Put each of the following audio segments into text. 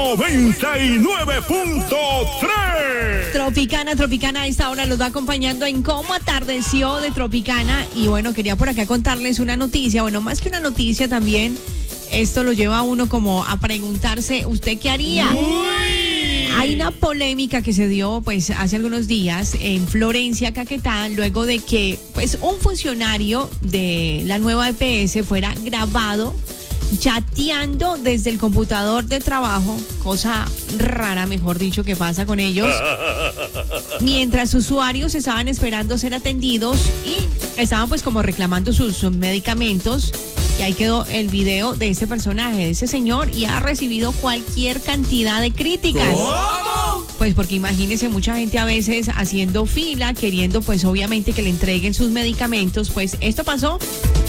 99.3. Tropicana, a esta hora los va acompañando en Cómo Atardeció de Tropicana. Y bueno, quería por acá contarles una noticia. Bueno, más que una noticia también, esto lo lleva a uno como a preguntarse, ¿usted qué haría? Hay una polémica que se dio pues hace algunos días en Florencia, Caquetá, luego de que pues un funcionario de la nueva EPS fuera grabado chateando desde el computador de trabajo, cosa rara, mejor dicho, que pasa con ellos, mientras usuarios estaban esperando ser atendidos y estaban pues como reclamando sus medicamentos. Y ahí quedó el video de ese personaje, de ese señor, y ha recibido cualquier cantidad de críticas. ¿Cómo? Pues porque imagínense, mucha gente a veces haciendo fila, queriendo pues obviamente que le entreguen sus medicamentos. Pues esto pasó,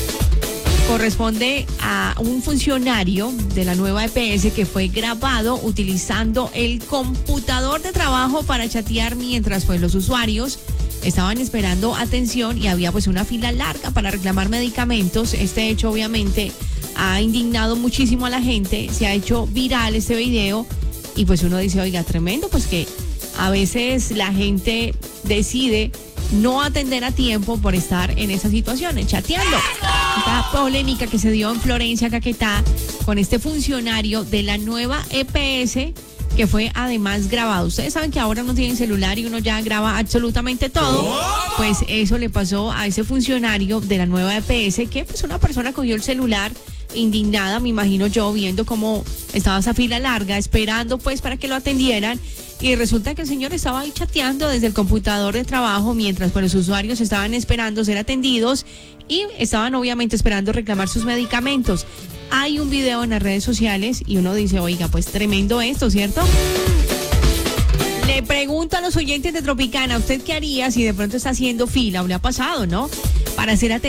corresponde a un funcionario de la nueva EPS que fue grabado utilizando el computador de trabajo para chatear mientras pues los usuarios estaban esperando atención y había pues una fila larga para reclamar medicamentos. Este hecho obviamente ha indignado muchísimo a la gente, se ha hecho viral este video y pues uno dice, oiga, tremendo, pues que a veces la gente decide no atender a tiempo por estar en esa situación, chateando. Esta polémica que se dio en Florencia, Caquetá, con este funcionario de la nueva EPS que fue además grabado. Ustedes saben que ahora uno tiene celular y uno ya graba absolutamente todo. ¿Cómo? Pues eso le pasó a ese funcionario de la nueva EPS, que pues una persona cogió el celular indignada, me imagino yo, viendo cómo estaba esa fila larga, esperando pues para que lo atendieran. Y resulta que el señor estaba ahí chateando desde el computador de trabajo mientras pues, los usuarios estaban esperando ser atendidos y estaban obviamente esperando reclamar sus medicamentos. Hay un video en las redes sociales y uno dice, oiga, pues tremendo esto, ¿cierto? Le pregunto a los oyentes de Tropicana, ¿usted qué haría si de pronto está haciendo fila o le ha pasado, no? Para ser atendido